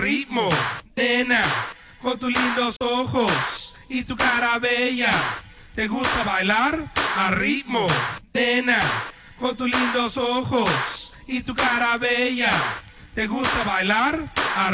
ritmo, nena, con tus lindos ojos y tu cara bella. ¿Te gusta bailar? A ritmo, nena, con tus lindos ojos y tu cara bella. ¿Te gusta bailar? A